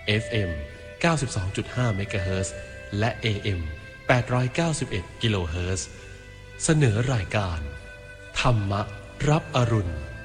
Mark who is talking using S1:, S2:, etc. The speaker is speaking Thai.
S1: FM 92.5 เมกะเฮิรตซ์และ AM 891 กิโลเฮิรตซ์เสนอรายการธรรมะรับอรุณ